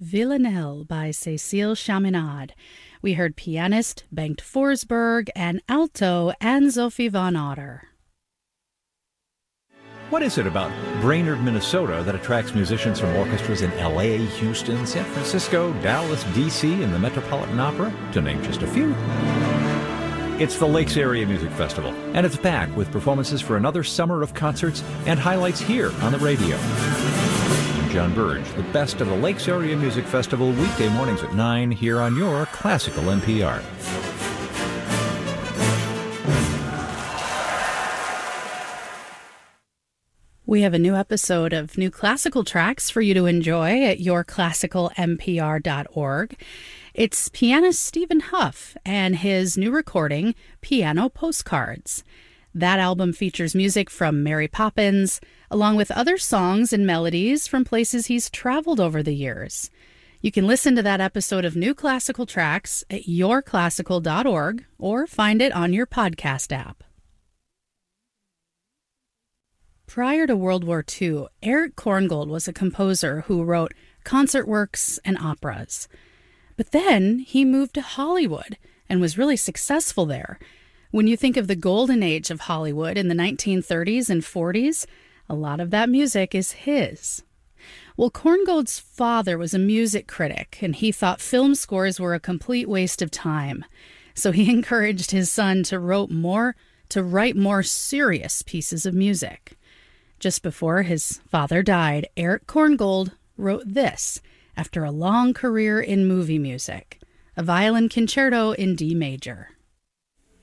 Villanelle by Cécile Chaminade. We heard pianist Bengt Forsberg and alto Anne-Sophie von Otter. What is it about Brainerd, Minnesota that attracts musicians from orchestras in L.A., Houston, San Francisco, Dallas, D.C., and the Metropolitan Opera, to name just a few? It's the Lakes Area Music Festival, and it's back with performances for another summer of concerts and highlights here on the radio. I'm John Burge, the best of the Lakes Area Music Festival, weekday mornings at 9 here on your Classical NPR. We have a new episode of New Classical Tracks for you to enjoy at yourclassicalnpr.org. It's pianist Stephen Huff and his new recording, Piano Postcards. That album features music from Mary Poppins, along with other songs and melodies from places he's traveled over the years. You can listen to that episode of New Classical Tracks at yourclassical.org or find it on your podcast app. Prior to World War II, Erich Korngold was a composer who wrote concert works and operas. But then he moved to Hollywood and was really successful there. When you think of the golden age of Hollywood in the 1930s and 40s, a lot of that music is his. Well, Korngold's father was a music critic, and he thought film scores were a complete waste of time. So he encouraged his son to write more serious pieces of music. Just before his father died, Erich Korngold wrote this after a long career in movie music, a violin concerto in D major.